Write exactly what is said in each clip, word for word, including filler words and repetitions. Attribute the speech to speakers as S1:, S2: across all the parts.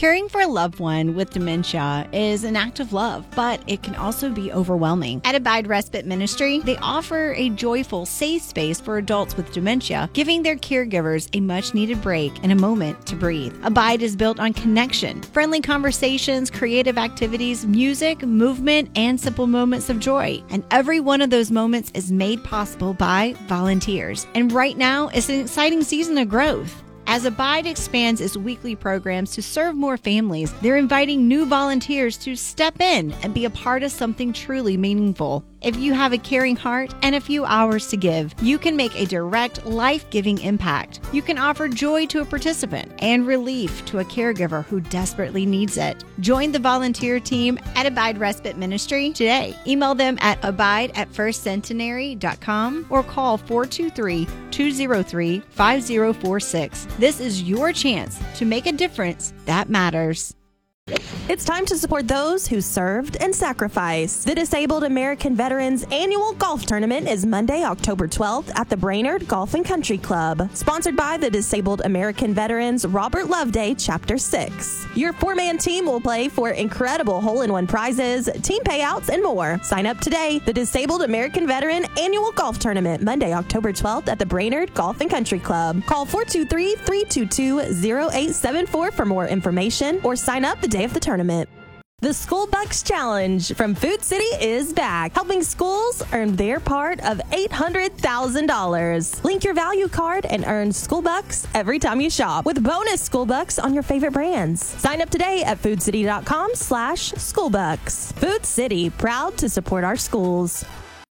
S1: Caring for a loved one with dementia is an act of love, but it can also be overwhelming. At Abide Respite Ministry, they offer a joyful, safe space for adults with dementia, giving their caregivers a much-needed break and a moment to breathe. Abide is built on connection, friendly conversations, creative activities, music, movement, and simple moments of joy. And every one of those moments is made possible by volunteers. And right now is an exciting season of growth. As Abide expands its weekly programs to serve more families, they're inviting new volunteers to step in and be a part of something truly meaningful. If you have a caring heart and a few hours to give, you can make a direct, life-giving impact. You can offer joy to a participant and relief to a caregiver who desperately needs it. Join the volunteer team at Abide Respite Ministry today. Email them at abide at first centenary dot com or call four two three, two zero three, five zero four six. This is your chance to make a difference that matters.
S2: It's time to support those who served and sacrificed. The Disabled American Veterans Annual Golf Tournament is Monday, October twelfth at the Brainerd Golf and Country Club. Sponsored by the Disabled American Veterans Robert Loveday Chapter six. Your four-man team will play for incredible hole-in-one prizes, team payouts, and more. Sign up today. The Disabled American Veteran Annual Golf Tournament, Monday, October twelfth at the Brainerd Golf and Country Club. Call four two three, three two two, zero eight seven four for more information or sign up the day of the tournament. The School Bucks Challenge from Food City is back, helping schools earn their part of eight hundred thousand dollars. Link your value card and earn School Bucks every time you shop with bonus School Bucks on your favorite brands. Sign up today at foodcity.com slash schoolbucks. Food City, proud to support our schools.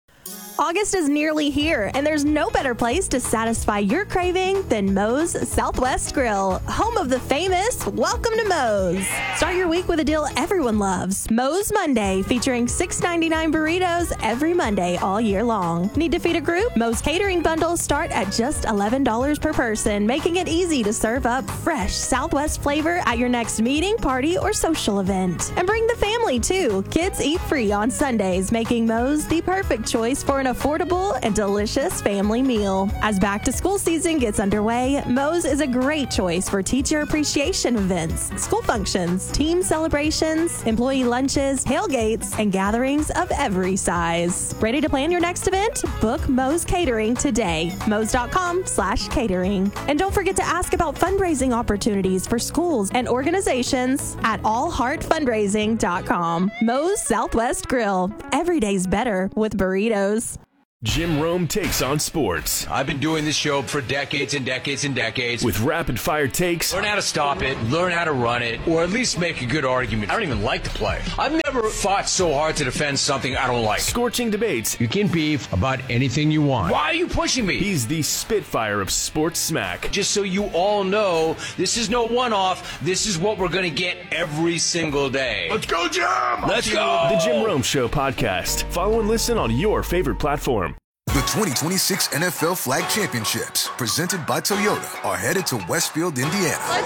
S2: August is nearly here, and there's no better place to satisfy your craving than Moe's Southwest Grill, home of the famous Welcome to Moe's. Start your week with a deal everyone loves. Moe's Monday, featuring six ninety-nine burritos every Monday all year long. Need to feed a group? Moe's catering bundles start at just eleven dollars per person, making it easy to serve up fresh Southwest flavor at your next meeting, party, or social event. And bring the family, too. Kids eat free on Sundays, making Moe's the perfect choice for an affordable and delicious family meal. As back to school season gets underway, Moe's is a great choice for teacher appreciation events, school functions, team celebrations, employee lunches, tailgates, and gatherings of every size. Ready to plan your next event? Book Moe's Catering today. Moe's.com slash catering. And don't forget to ask about fundraising opportunities for schools and organizations at all heart fundraising dot com. Moe's Southwest Grill. Every day's better with burritos.
S3: Jim Rome takes on sports.
S4: I've been doing this show for decades and decades and decades.
S3: With rapid-fire takes.
S4: Learn how to stop it, learn how to run it, or at least make a good argument. I don't even like the play. I've never fought so hard to defend something I don't like.
S3: Scorching debates.
S4: You can beef about anything you want. Why are you pushing me?
S3: He's the Spitfire of sports smack.
S4: Just so you all know, this is no one-off. This is what we're going to get every single day.
S3: Let's go, Jim!
S4: Let's go!
S3: The Jim Rome Show podcast. Follow and listen on your favorite platform.
S5: The twenty twenty-six N F L Flag Championships, presented by Toyota, are headed to Westfield, Indiana.
S6: Let's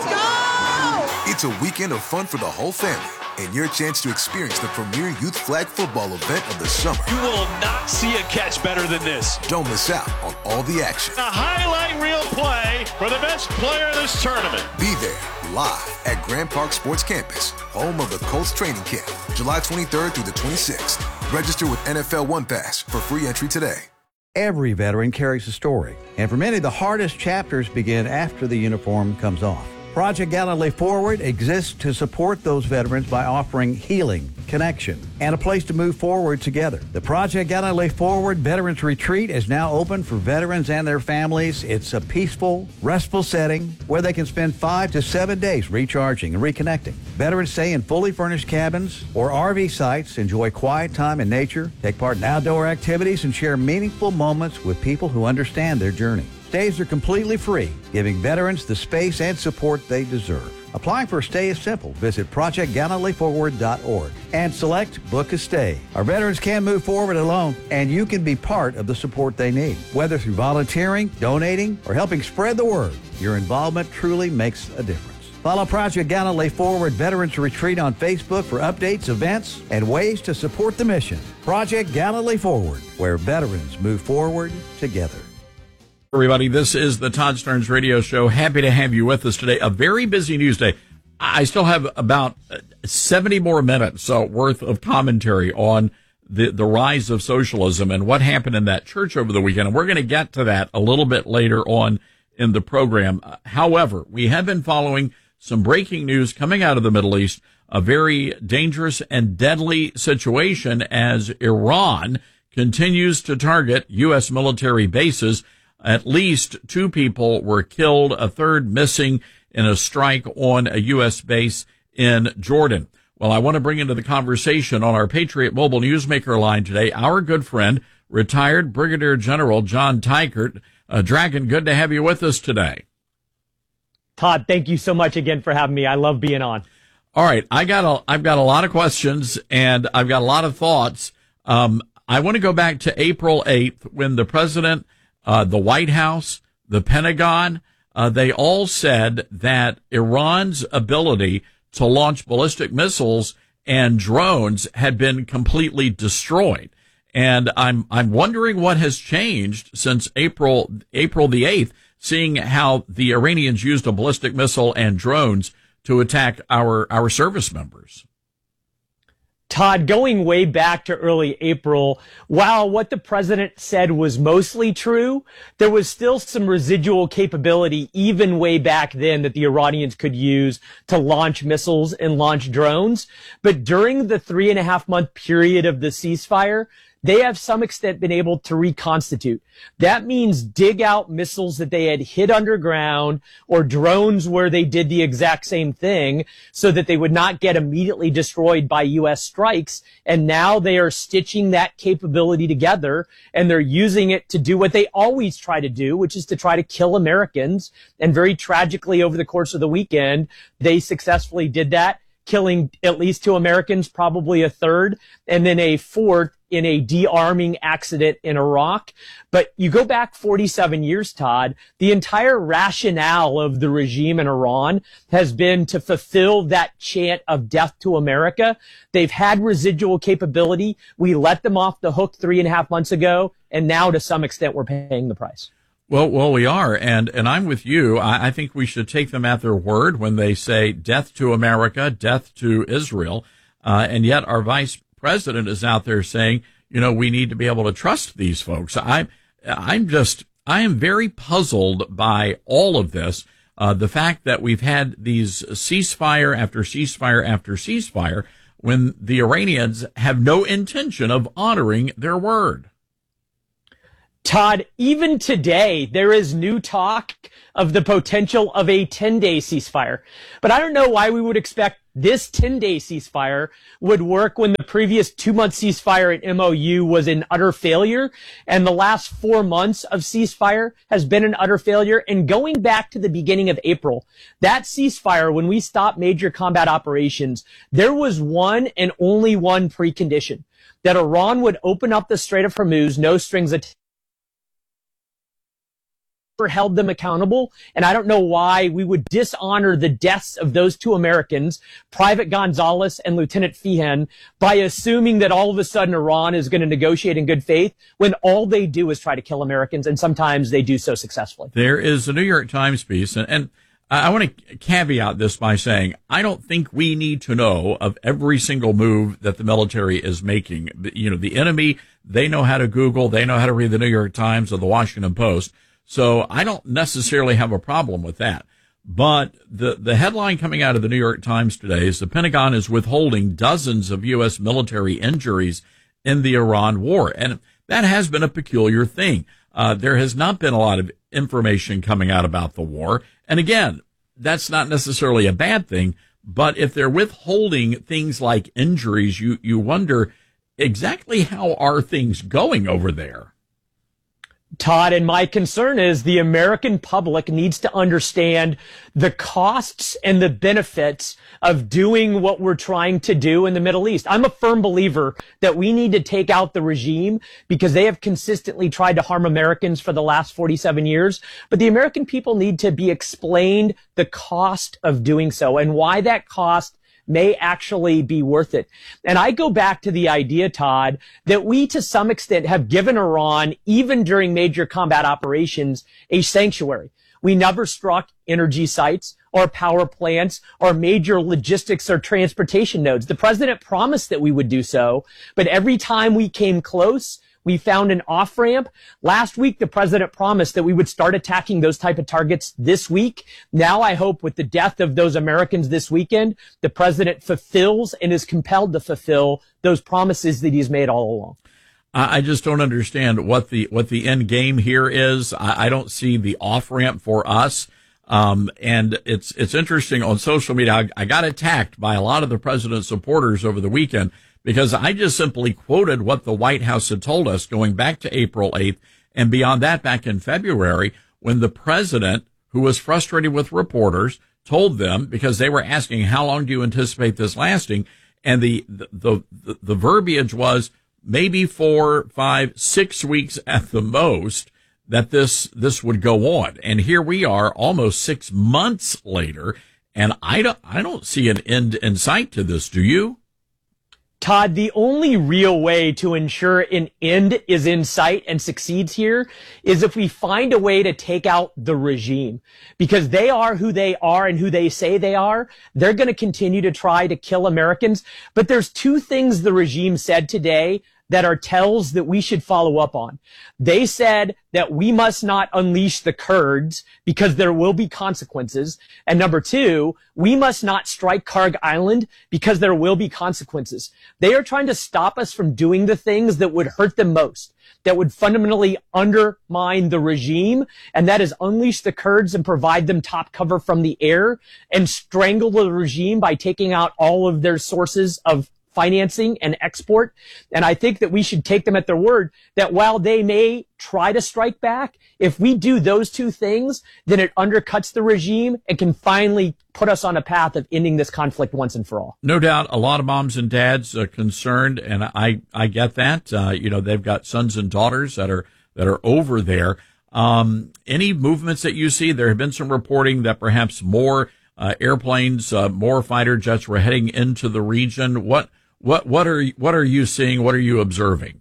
S6: go!
S5: It's a weekend of fun for the whole family and your chance to experience the premier youth flag football event of the summer.
S7: You will not see a catch better than this.
S5: Don't miss out on all the action.
S7: A highlight reel play for the best player in this tournament.
S5: Be there live at Grand Park Sports Campus, home of the Colts training camp, July twenty-third through the twenty-sixth. Register with N F L One Pass for free entry today.
S8: Every veteran carries a story, and for many, the hardest chapters begin after the uniform comes off. Project Gallantly Forward exists to support those veterans by offering healing, connection, and a place to move forward together. The Project Gallantly Forward Veterans Retreat is now open for veterans and their families. It's a peaceful, restful setting where they can spend five to seven days recharging and reconnecting. Veterans stay in fully furnished cabins or R V sites, enjoy quiet time in nature, take part in outdoor activities, and share meaningful moments with people who understand their journey. Stays are completely free, giving veterans the space and support they deserve. Applying for a stay is simple. Visit project gallantly forward dot org and select Book a Stay. Our veterans can move forward alone, and you can be part of the support they need. Whether through volunteering, donating, or helping spread the word, your involvement truly makes a difference. Follow Project Gallantly Forward Veterans Retreat on Facebook for updates, events, and ways to support the mission. Project Gallantly Forward, where veterans move forward together.
S9: Everybody, this is the Todd Stearns Radio Show. Happy to have you with us today. A very busy news day.
S6: I still have about seventy more minutes so worth of commentary on the, the rise of socialism and what happened in that church over the weekend. And we're going to get to that a little bit later on in the program. However, we have been following some breaking news coming out of the Middle East, a very dangerous and deadly situation as Iran continues to target U S military bases. At least two people were killed, a third missing in a strike on a U S base in Jordan. Well, I want to bring into the conversation on our Patriot Mobile Newsmaker line today our good friend, retired Brigadier General John Teichert. Uh, Dragon, good to have you with us today.
S9: Todd, thank you so much again for having me. I love being on.
S6: All right, I got a, I've got a lot of questions and I've got a lot of thoughts. Um, I want to go back to April eighth when the president, uh, the White House, the Pentagon, uh, they all said that Iran's ability to launch ballistic missiles and drones had been completely destroyed. And I'm, I'm wondering what has changed since April, April the eighth, seeing how the Iranians used a ballistic missile and drones to attack our, our service members.
S9: Todd, going way back to early April, while what the president said was mostly true, there was still some residual capability even way back then that the Iranians could use to launch missiles and launch drones. But during the three and a half month period of the ceasefire, they have some extent been able to reconstitute. That means dig out missiles that they had hid underground or drones where they did the exact same thing so that they would not get immediately destroyed by U S strikes. And now they are stitching that capability together and they're using it to do what they always try to do, which is to try to kill Americans. And very tragically over the course of the weekend, they successfully did that, killing at least two Americans, probably a third, and then a fourth in a de-arming accident in Iraq. But you go back forty-seven years, Todd, the entire rationale of the regime in Iran has been to fulfill that chant of death to America. They've had residual capability. We let them off the hook three and a half months ago, and now to some extent we're paying the price.
S6: Well, well, we are, and, and I'm with you. I, I think we should take them at their word when they say death to America, death to Israel, uh, and yet our vice president is out there saying, you know, we need to be able to trust these folks. I'm, I'm just, I am very puzzled by all of this. Uh, the fact that we've had these ceasefire after ceasefire after ceasefire when the Iranians have no intention of honoring their word.
S9: Todd, even today, there is new talk of the potential of a ten-day ceasefire. But I don't know why we would expect this ten-day ceasefire would work when the previous two-month ceasefire at M O U was an utter failure, and the last four months of ceasefire has been an utter failure. And going back to the beginning of April, that ceasefire, when we stopped major combat operations, there was one and only one precondition, that Iran would open up the Strait of Hormuz, no strings attached. Held them accountable, and I don't know why we would dishonor the deaths of those two Americans, Private Gonzalez and Lieutenant Feehan, by assuming that all of a sudden Iran is going to negotiate in good faith when all they do is try to kill Americans, and sometimes they do so successfully.
S6: There is a New York Times piece, and, and I want to caveat this by saying I don't think we need to know of every single move that the military is making. You know, the enemy, they know how to Google, they know how to read the New York Times or the Washington Post. So I don't necessarily have a problem with that. But the, the headline coming out of the New York Times today is the Pentagon is withholding dozens of U S military injuries in the Iran war. And that has been a peculiar thing. Uh, there has not been a lot of information coming out about the war. And again, that's not necessarily a bad thing. But if they're withholding things like injuries, you, you wonder exactly how are things going over there?
S9: Todd, and my concern is the American public needs to understand the costs and the benefits of doing what we're trying to do in the Middle East. I'm a firm believer that we need to take out the regime because they have consistently tried to harm Americans for the last forty-seven years. But the American people need to be explained the cost of doing so and why that cost may actually be worth it. And I go back to the idea, Todd, that we to some extent have given Iran, even during major combat operations, a sanctuary. we never struck energy sites or power plants or major logistics or transportation nodes. The president promised that we would do so, but every time we came close, we found an off-ramp. Last week, the president promised that we would start attacking those type of targets this week. Now, I hope with the death of those Americans this weekend, the president fulfills and is compelled to fulfill those promises that he's made all along.
S6: I just don't understand what the what the end game here is. I, I don't see the off-ramp for us. Um, and it's it's interesting on social media. I, I got attacked by a lot of the president's supporters over the weekend because I just simply quoted what the White House had told us going back to April eighth and beyond that back in February when the president, who was frustrated with reporters, told them because they were asking, how long do you anticipate this lasting? And the the the, the, the verbiage was maybe four, five, six weeks at the most that this this would go on. And here we are almost six months later, and I don't, I don't see an end in sight to this. Do you?
S9: Todd, the only real way to ensure an end is in sight and succeeds here is if we find a way to take out the regime, because they are who they are and who they say they are. They're going to continue to try to kill Americans. But there's two things the regime said today that are tells that we should follow up on. They said that we must not unleash the Kurds because there will be consequences. And number two, we must not strike Karg Island because there will be consequences. They are trying to stop us from doing the things that would hurt them most, that would fundamentally undermine the regime, and that is unleash the Kurds and provide them top cover from the air and strangle the regime by taking out all of their sources of financing and export. And I think that we should take them at their word that while they may try to strike back, if we do those two things, then it undercuts the regime and can finally put us on a path of ending this conflict once and for all.
S6: No doubt a lot of moms and dads are concerned, and I, I get that. Uh, you know, they've got sons and daughters that are, that are over there. Um, any movements that you see? There have been some reporting that perhaps more uh, airplanes, uh, more fighter jets were heading into the region. What, What what are what are you seeing? What are you observing?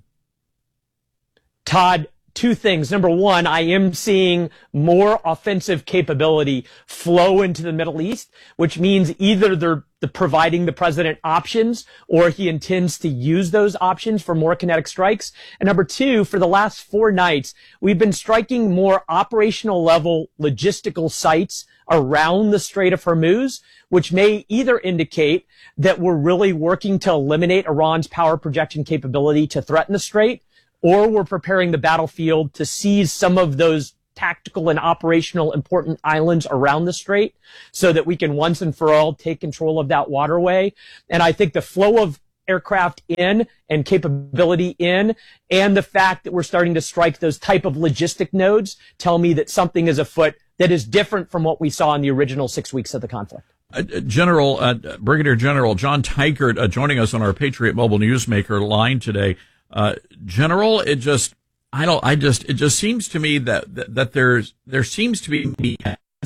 S9: Todd, two things. Number one, I am seeing more offensive capability flow into the Middle East, which means either they're the providing the president options or he intends to use those options for more kinetic strikes. And number two, for the last four nights, we've been striking more operational level logistical sites around the Strait of Hormuz, which may either indicate that we're really working to eliminate Iran's power projection capability to threaten the Strait, or we're preparing the battlefield to seize some of those tactical and operational important islands around the Strait so that we can once and for all take control of that waterway. And I think the flow of aircraft in and capability in and the fact that we're starting to strike those type of logistic nodes tell me that something is afoot that is different from what we saw in the original six weeks of the conflict.
S6: Uh, General, uh, Brigadier General John Teichert uh, joining us on our Patriot Mobile Newsmaker line today. Uh, General, it just, I don't, I just, it just seems to me that, that, that there's, there seems to be,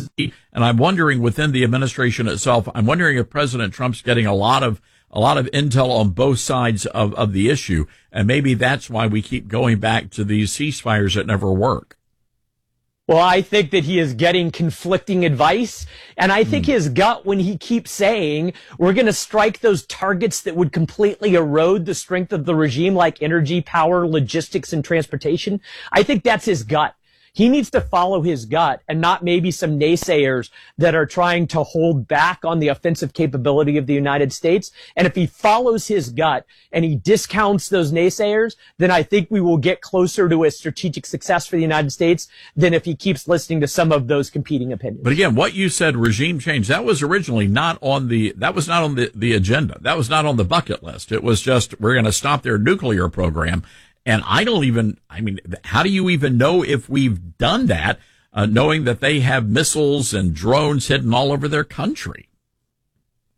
S6: and I'm wondering within the administration itself, I'm wondering if President Trump's getting a lot of, a lot of intel on both sides of, of the issue. And maybe that's why we keep going back to these ceasefires that never work.
S9: Well, I think that he is getting conflicting advice, and I think mm. his gut when he keeps saying we're going to strike those targets that would completely erode the strength of the regime, like energy, power, logistics, and transportation. I think that's his gut. He needs to follow his gut and not maybe some naysayers that are trying to hold back on the offensive capability of the United States. And if he follows his gut and he discounts those naysayers, then I think we will get closer to a strategic success for the United States than if he keeps listening to some of those competing opinions.
S6: But again, what you said, regime change, that was originally not on the, that was not on the, the agenda. That was not on the bucket list. It was just, we're going to stop their nuclear program. And I don't even, I mean, how do you even know if we've done that, uh, knowing that they have missiles and drones hidden all over their country?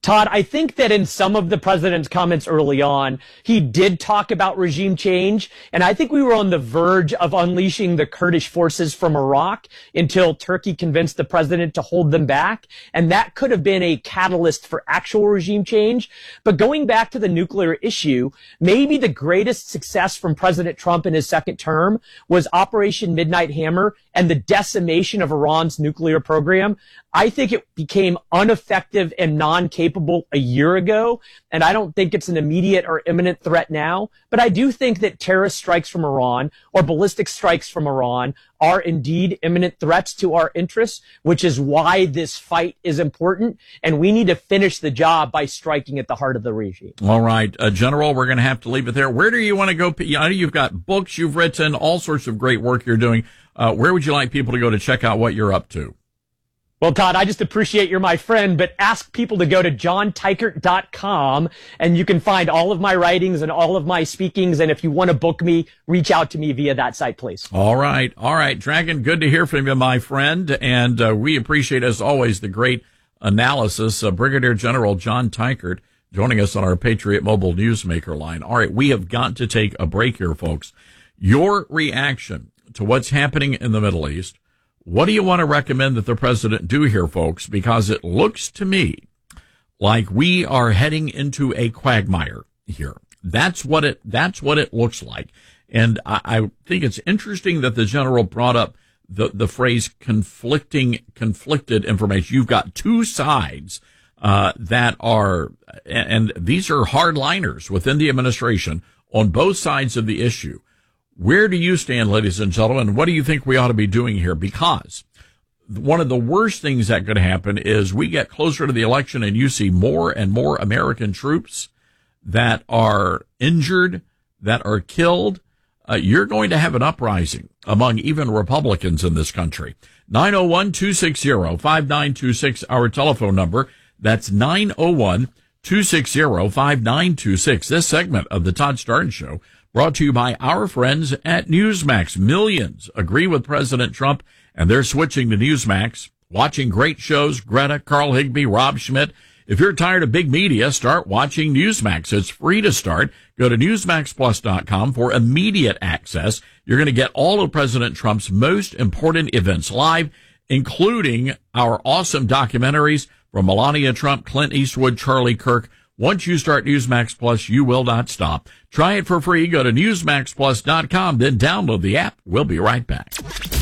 S9: Todd, I think that in some of the president's comments early on, he did talk about regime change. And I think we were on the verge of unleashing the Kurdish forces from Iraq until Turkey convinced the president to hold them back. And that could have been a catalyst for actual regime change. But going back to the nuclear issue, maybe the greatest success from President Trump in his second term was Operation Midnight Hammer and the decimation of Iran's nuclear program. I think it became ineffective and non-capable a year ago, and I don't think it's an immediate or imminent threat now. But I do think that terrorist strikes from Iran or ballistic strikes from Iran are indeed imminent threats to our interests, which is why this fight is important, and we need to finish the job by striking at the heart of the regime.
S6: All right, uh, General, we're going to have to leave it there. Where do you want to go? I know you've got books you've written, all sorts of great work you're doing. Uh, where would you like people to go to check out what you're up to?
S9: Well, Todd, I just appreciate you're my friend, but ask people to go to john teichert dot com, and you can find all of my writings and all of my speakings. And if you want to book me, reach out to me via that site, please.
S6: All right. All right. Dragon, good to hear from you, my friend. And uh, we appreciate, as always, the great analysis. Uh, Brigadier General John Teichert joining us on our Patriot Mobile Newsmaker line. All right. We have got to take a break here, folks. Your reaction to what's happening in the Middle East. What do you want to recommend that the president do here, folks? Because it looks to me like we are heading into a quagmire here. That's what it, that's what it looks like. And I, I think it's interesting that the general brought up the, the phrase conflicting, conflicted information. You've got two sides, uh, that are, and these are hardliners within the administration on both sides of the issue. Where do you stand, ladies and gentlemen? What do you think we ought to be doing here? Because one of the worst things that could happen is we get closer to the election and you see more and more American troops that are injured, that are killed. Uh, you're going to have an uprising among even Republicans in this country. nine oh one, two six zero, five nine two six, our telephone number. That's nine oh one, two six zero, five nine two six. This segment of the Todd Starnes Show brought to you by our friends at Newsmax. Millions agree with President Trump, and they're switching to Newsmax, watching great shows, Greta, Carl Higbee, Rob Schmidt. If you're tired of big media, start watching Newsmax. It's free to start. Go to newsmax plus dot com for immediate access. You're going to get all of President Trump's most important events live, including our awesome documentaries from Melania Trump, Clint Eastwood, Charlie Kirk. Once you start Newsmax Plus, you will not stop. Try it for free. Go to newsmax plus dot com, then download the app. We'll be right back.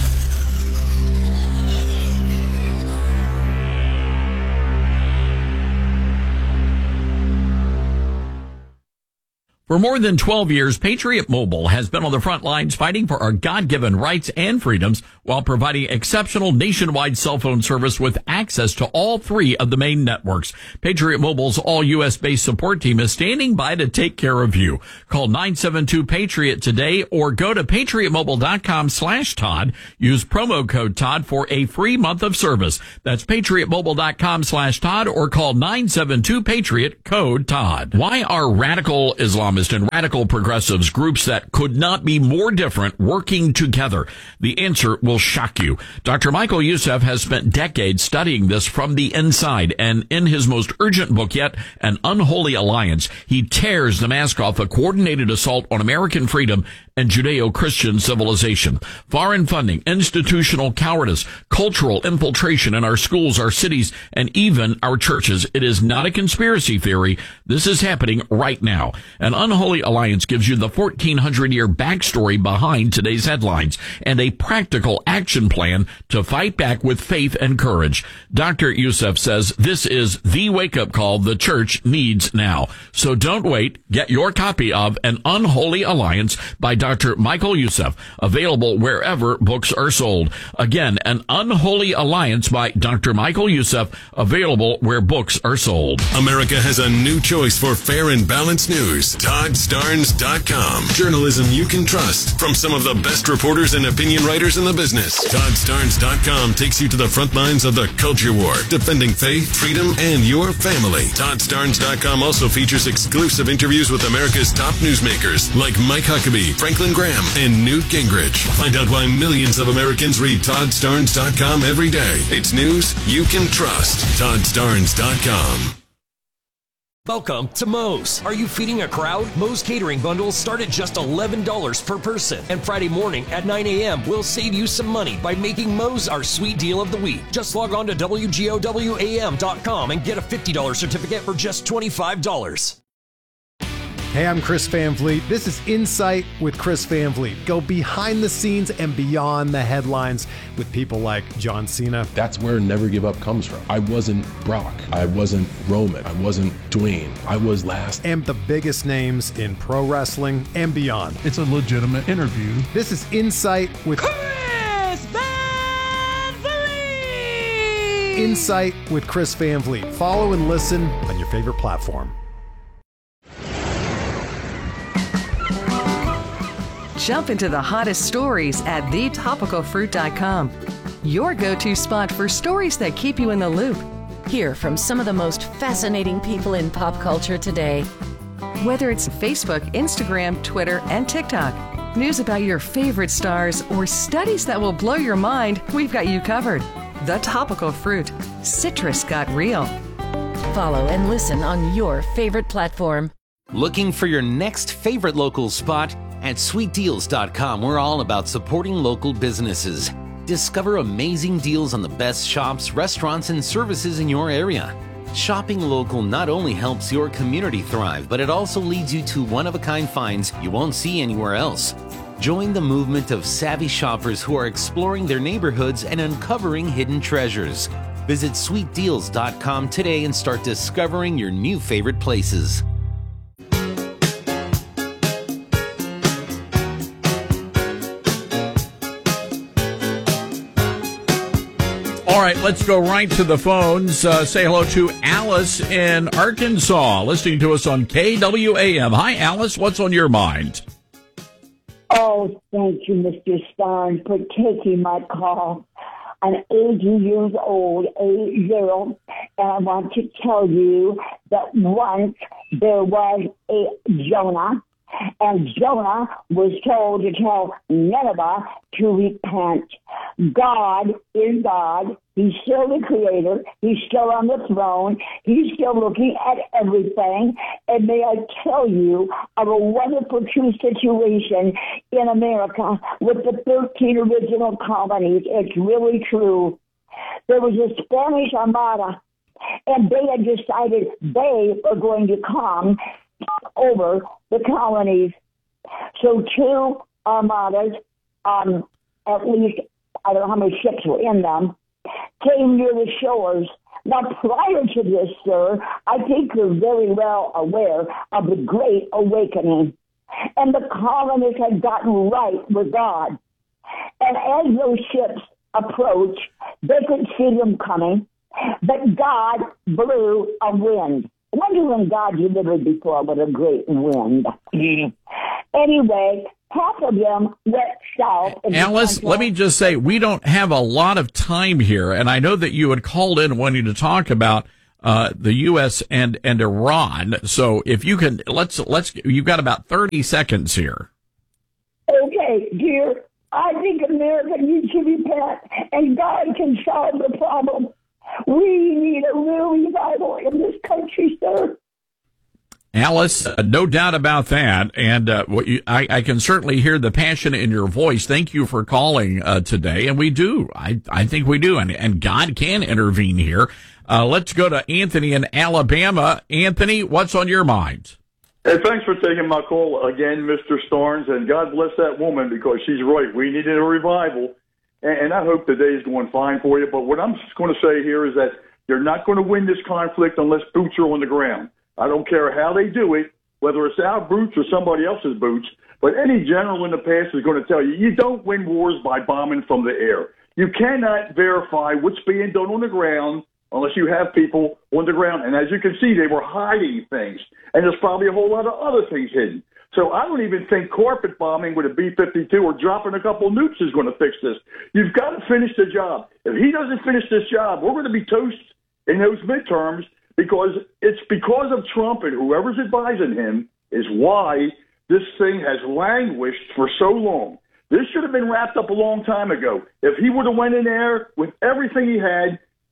S6: For more than twelve years, Patriot Mobile has been on the front lines fighting for our God-given rights and freedoms while providing exceptional nationwide cell phone service with access to all three of the main networks. Patriot Mobile's all-U S-based support team is standing by to take care of you. Call nine seven two, PATRIOT today or go to patriot mobile dot com slash Todd. Use promo code Todd for a free month of service. That's patriot mobile dot com slash Todd or call nine seven two, PATRIOT, code Todd. Why are radical Islamists and radical progressives, groups that could not be more different, working together? The answer will shock you. Doctor Michael Youssef has spent decades studying this from the inside, and in his most urgent book yet, An Unholy Alliance, he tears the mask off a coordinated assault on American freedom and Judeo-Christian civilization. Foreign funding, institutional cowardice, cultural infiltration in our schools, our cities, and even our churches. It is not a conspiracy theory. This is happening right now. An Unholy Alliance gives you the fourteen hundred year backstory behind today's headlines and a practical action plan to fight back with faith and courage. Doctor Youssef says this is the wake-up call the church needs now. So don't wait. Get your copy of An Unholy Alliance by Doctor Michael Youssef, available wherever books are sold. Again, An Unholy Alliance by Doctor Michael Youssef, available where books are sold.
S10: America has a new choice for fair and balanced news. Todd Starnes dot com. Journalism you can trust from some of the best reporters and opinion writers in the business. Todd Starnes dot com takes you to the front lines of the culture war, defending faith, freedom, and your family. Todd Starnes dot com also features exclusive interviews with America's top newsmakers like Mike Huckabee, Franklin Graham, and Newt Gingrich. Find out why millions of Americans read Todd Starnes dot com every day. It's news you can trust. Todd Starnes dot com.
S11: Welcome to Moe's. Are you feeding a crowd? Moe's catering bundles start at just eleven dollars per person. And Friday morning at nine a.m. we'll save you some money by making Moe's our sweet deal of the week. Just log on to W G O W A M dot com and get a fifty dollars certificate for just twenty-five dollars.
S12: Hey, I'm Chris Van Vliet. This is Insight with Chris Van Vliet. Go behind the scenes and beyond the headlines with people like John Cena.
S13: That's where Never Give Up comes from. I wasn't Brock. I wasn't Roman. I wasn't Dwayne. I was last.
S12: And the biggest names in pro wrestling and beyond.
S14: It's a legitimate interview.
S12: This is Insight with
S15: Chris Van Vliet.
S12: Insight with Chris Van Vliet. Follow and listen on your favorite platform.
S16: Jump into the hottest stories at the topical fruit dot com. Your go-to spot for stories that keep you in the loop. Hear from some of the most fascinating people in pop culture today. Whether it's Facebook, Instagram, Twitter, and TikTok, news about your favorite stars, or studies that will blow your mind, we've got you covered. The Topical Fruit. Citrus got real. Follow and listen on your favorite platform.
S17: Looking for your next favorite local spot? At sweet deals dot com, we're all about supporting local businesses. Discover amazing deals on the best shops, restaurants, and services in your area. Shopping local not only helps your community thrive, but it also leads you to one-of-a-kind finds you won't see anywhere else. Join the movement of savvy shoppers who are exploring their neighborhoods and uncovering hidden treasures. Visit sweet deals dot com today and start discovering your new favorite places.
S6: All right, let's go right to the phones. Uh, say hello to Alice in Arkansas, listening to us on K W A M. Hi, Alice. What's on your mind?
S18: Oh, thank you, Mister Stein, for taking my call. I'm eighty years old, eight zero, and I want to tell you that once there was a Jonah, and Jonah was told to tell Nineveh to repent. God is God. He's still the creator. He's still on the throne. He's still looking at everything. And may I tell you of a wonderful true situation in America with the thirteen original colonies. It's really true. There was a Spanish Armada, and they had decided they were going to come over the colonies. So two armadas, um, at least, I don't know how many ships were in them, came near the shores. Now, prior to this, sir, I think you're very well aware of the Great Awakening. And the colonists had gotten right with God. And as those ships approached, they could see them coming, but God blew a wind. I wonder when God delivered before with a great wind. Anyway, half of them went south.
S6: Alice, let me just say, we don't have a lot of time here, and I know that you had called in wanting to talk about uh, the U S and and Iran. So if you can, let's let's. You've got about thirty seconds here.
S18: Okay, dear. I think America needs to repent, and God can solve the problem. We need a real revival in this country, sir.
S6: Alice, uh, no doubt about that. And uh, what you, I, I can certainly hear the passion in your voice. Thank you for calling uh, today. And we do. I, I think we do. And, and God can intervene here. Uh, let's go to Anthony in Alabama. Anthony, what's on your mind?
S19: Hey, thanks for taking my call again, Mister Starnes. And God bless that woman, because she's right. We needed a revival. And, and I hope the day is going fine for you. But what I'm going to say here is that you're not going to win this conflict unless boots are on the ground. I don't care how they do it, whether it's our boots or somebody else's boots, but any general in the past is going to tell you, you don't win wars by bombing from the air. You cannot verify what's being done on the ground unless you have people on the ground. And as you can see, they were hiding things, and there's probably a whole lot of other things hidden. So I don't even think carpet bombing with a B fifty-two or dropping a couple nukes is going to fix this. You've got to finish the job. If he doesn't finish this job, we're going to be toast in those midterms. Because it's because of Trump and whoever's advising him is why this thing has languished for so long. This should have been wrapped up a long time ago. If he would have went in there with everything he had,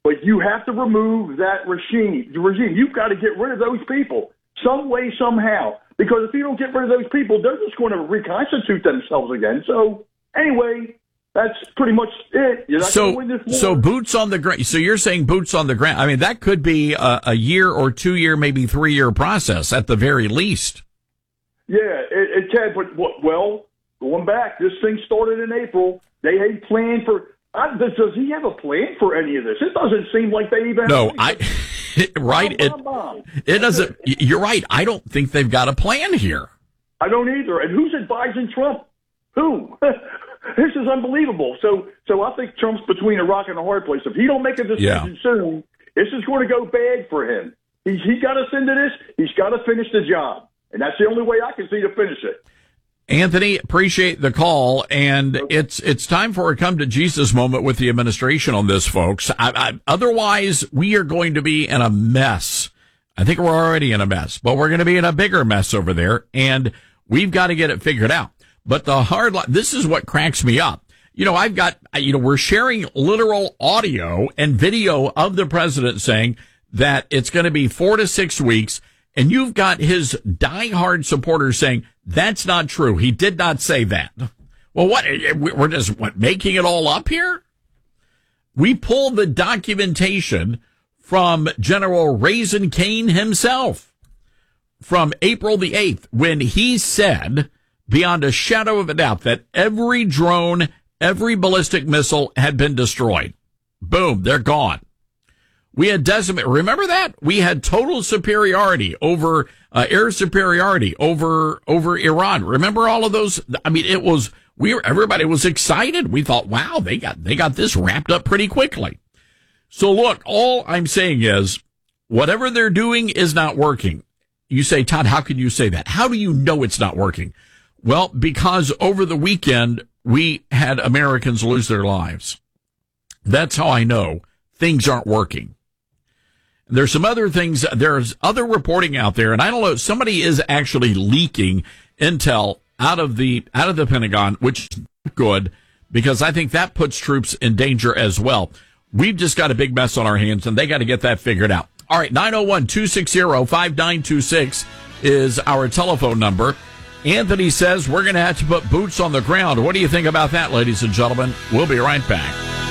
S19: but you have to remove that regime. The regime. You've got to get rid of those people some way, somehow. Because if you don't get rid of those people, they're just going to reconstitute themselves again. So anyway, that's pretty much it. You're not
S6: so,
S19: going to win this war.
S6: So boots on the ground. So you're saying boots on the ground. I mean, that could be a, a year or two year, maybe three year process at the very least.
S19: Yeah, it, it can. But well, going back, this thing started in April. They had planned for. I, does, does he have a plan for any of this? It doesn't seem like they even.
S6: No, I. Right. It, it doesn't. You're right. I don't think they've got a plan here.
S19: I don't either. And who's advising Trump? Who? This is unbelievable. So, so I think Trump's between a rock and a hard place. If he don't make a decision
S6: Yeah.
S19: soon, this is going to go bad for him. He's he got us into this. He's got to finish the job, and that's the only way I can see to finish it.
S6: Anthony, appreciate the call, and it's it's time for a come to Jesus moment with the administration on this, folks. I, I, otherwise, we are going to be in a mess. I think we're already in a mess, but we're going to be in a bigger mess over there, and we've got to get it figured out. But the hard line, this is what cracks me up. You know, I've got, you know, we're sharing literal audio and video of the president saying that it's going to be four to six weeks. And you've got his diehard supporters saying, that's not true. He did not say that. Well, what? We're just what, making it all up here? We pulled the documentation from General Raising Cane himself from April the eighth, when he said, beyond a shadow of a doubt, that every drone, every ballistic missile had been destroyed. Boom, they're gone. We had decimated. Remember that? We had total superiority over, uh, air superiority over, over Iran. Remember all of those? I mean, it was, we were, everybody was excited. We thought, wow, they got, they got this wrapped up pretty quickly. So look, all I'm saying is whatever they're doing is not working. You say, Todd, how can you say that? How do you know it's not working? Well, because over the weekend, we had Americans lose their lives. That's how I know things aren't working. There's some other things. There's other reporting out there, and I don't know. Somebody is actually leaking intel out of the out of the Pentagon, which is good because I think that puts troops in danger as well. We've just got a big mess on our hands, and they got to get that figured out. All right, nine oh one, two six zero, five nine two six is our telephone number. Anthony says we're going to have to put boots on the ground. What do you think about that, ladies and gentlemen? We'll be right back.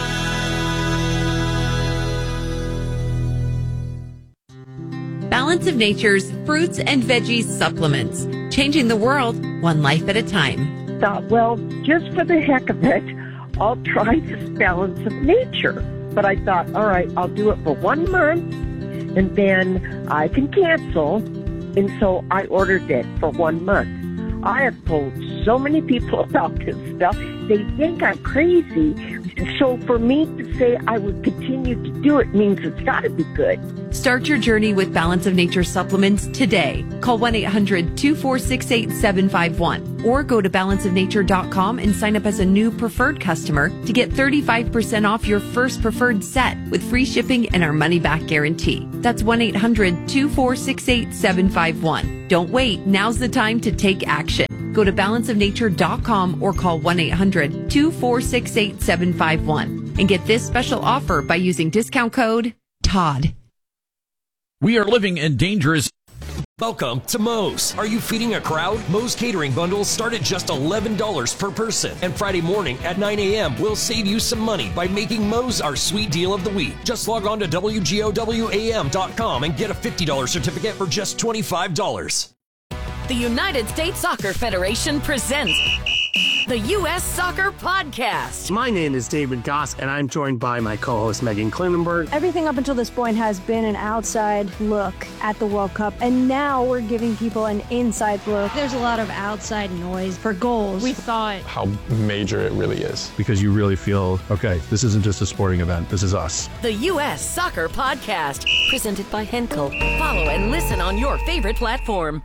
S14: Balance of Nature's fruits and veggies supplements, changing the world one life at a time.
S20: Thought, well, just for the heck of it, I'll try this Balance of Nature. But I thought, all right, I'll do it for one month, and then I can cancel. And so I ordered it for one month. I have told so many people about this stuff. They think I'm crazy. So for me to say I would continue to do it means it's got to be good.
S14: Start your journey with Balance of Nature supplements today. Call one eight hundred, two four six, eight seven five one or go to balance of nature dot com and sign up as a new preferred customer to get thirty-five percent off your first preferred set with free shipping and our money-back guarantee. That's one eight hundred, two four six, eight seven five one. Don't wait. Now's the time to take action. Go to balance of nature dot com or call one eight hundred, two four six, eight seven five one and get this special offer by using discount code Todd.
S6: We are living in dangerous.
S11: Welcome to Moe's. Are you feeding a crowd? Moe's catering bundles start at just eleven dollars per person. And Friday morning at nine a.m., we'll save you some money by making Moe's our sweet deal of the week. Just log on to W G O W A M dot com and get a fifty dollars certificate for just twenty-five dollars.
S16: The United States Soccer Federation presents the U S Soccer Podcast.
S21: My name is David Goss, and I'm joined by my co-host Megan Klinenberg.
S22: Everything up until this point has been an outside look at the World Cup, and now we're giving people an inside look. There's a lot of outside noise for goals. We thought
S13: How major it really is.
S23: Because you really feel, okay, this isn't just a sporting event, this is us.
S16: The U S Soccer Podcast, presented by Henkel. Follow and listen on your favorite platform.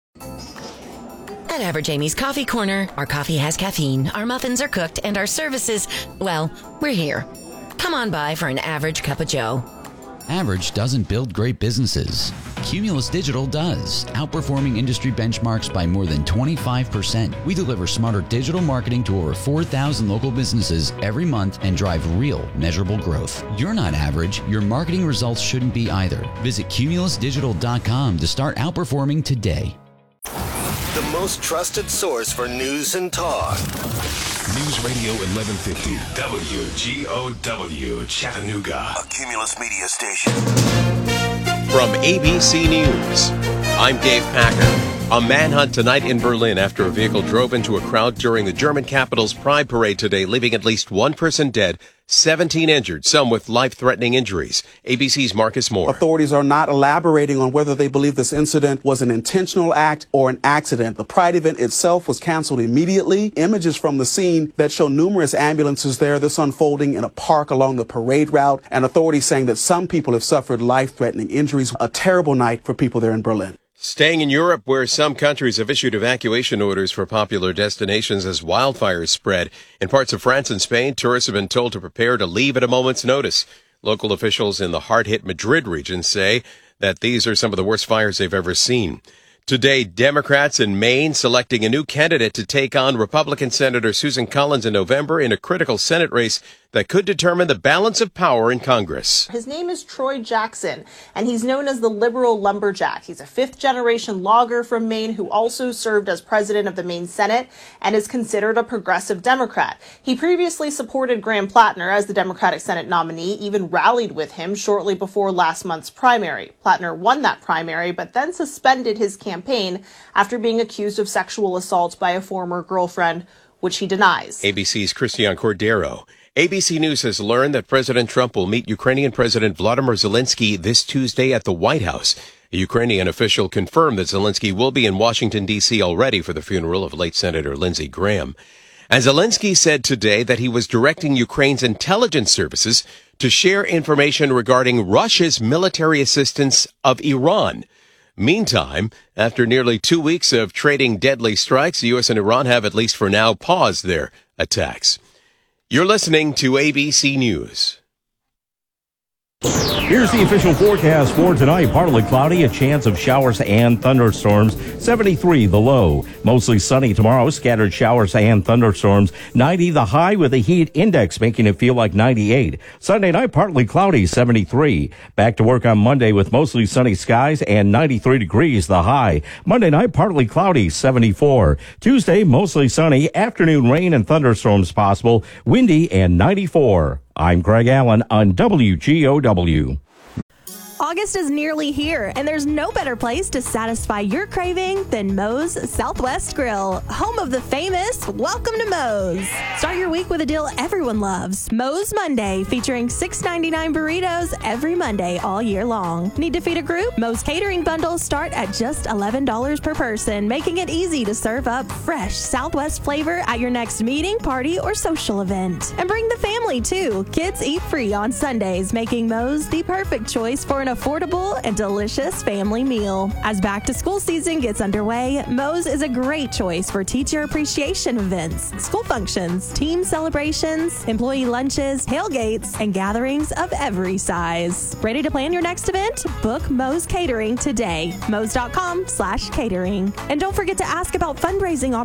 S16: At Average Amy's Coffee Corner, our coffee has caffeine, our muffins are cooked, and our services, well, we're here. Come on by for an average cup of joe.
S24: Average doesn't build great businesses.
S1: Cumulus Digital does, outperforming industry benchmarks by more than twenty-five percent. We deliver smarter digital marketing to over four thousand local businesses every month and drive real, measurable growth. You're not average. Your marketing results shouldn't be either. Visit cumulus digital dot com to start outperforming today.
S2: The most trusted source for news and talk.
S10: News Radio eleven fifty, W G O W, Chattanooga.
S2: A Cumulus Media station.
S4: From A B C News, I'm Dave Packer. A manhunt tonight in Berlin after a vehicle drove into a crowd during the German capital's Pride Parade today, leaving at least one person dead, seventeen injured, some with life-threatening injuries. A B C's Marcus Moore.
S24: Authorities are not elaborating on whether they believe this incident was an intentional act or an accident. The Pride event itself was canceled immediately. Images from the scene that show numerous ambulances there, this unfolding in a park along the parade route, and authorities saying that some people have suffered life-threatening injuries. A terrible night for people there in Berlin.
S4: Staying in Europe, where some countries have issued evacuation orders for popular destinations as wildfires spread. In parts of France and Spain, tourists have been told to prepare to leave at a moment's notice. Local officials in the hard-hit Madrid region say that these are some of the worst fires they've ever seen. Today, Democrats in Maine selecting a new candidate to take on Republican Senator Susan Collins in November in a critical Senate race that could determine the balance of power in Congress.
S25: His name is Troy Jackson, and he's known as the liberal lumberjack. He's a fifth-generation logger from Maine who also served as president of the Maine Senate and is considered a progressive Democrat. He previously supported Graham Plattner as the Democratic Senate nominee, even rallied with him shortly before last month's primary. Plattner won that primary, but then suspended his campaign after being accused of sexual assault by a former girlfriend, which he denies.
S4: A B C's Christian Cordero. A B C News has learned that President Trump will meet Ukrainian President Volodymyr Zelensky this Tuesday at the White House. A Ukrainian official confirmed that Zelensky will be in Washington, D C already for the funeral of late Senator Lindsey Graham. And Zelensky said today that he was directing Ukraine's intelligence services to share information regarding Russia's military assistance of Iran. Meantime, after nearly two weeks of trading deadly strikes, the U S and Iran have, at least for now, paused their attacks. You're listening to A B C News.
S26: Here's the official forecast for tonight. Partly cloudy, a chance of showers and thunderstorms. seventy-three the low. Mostly sunny tomorrow. Scattered showers and thunderstorms. ninety the high with a heat index making it feel like ninety-eight. Sunday night, partly cloudy, seventy-three. Back to work on Monday with mostly sunny skies and ninety-three degrees the high. Monday night, partly cloudy, seventy-four. Tuesday, mostly sunny. Afternoon rain and thunderstorms possible. Windy and ninety-four. I'm Greg Allen on W G O W.
S27: August is nearly here, and there's no better place to satisfy your craving than Moe's Southwest Grill, home of the famous Welcome to Moe's. Start your week with a deal everyone loves. Moe's Monday, featuring six ninety-nine burritos every Monday all year long. Need to feed a group? Moe's catering bundles start at just eleven dollars per person, making it easy to serve up fresh Southwest flavor at your next meeting, party, or social event. And bring the family, too. Kids eat free on Sundays, making Moe's the perfect choice for an affordable and delicious family meal. As back to school season gets underway, Moe's is a great choice for teacher appreciation events, school functions, team celebrations, employee lunches, tailgates, and gatherings of every size. Ready to plan your next event? Book Moe's Catering today. Moe's dot com slash catering. And don't forget to ask about fundraising opportunities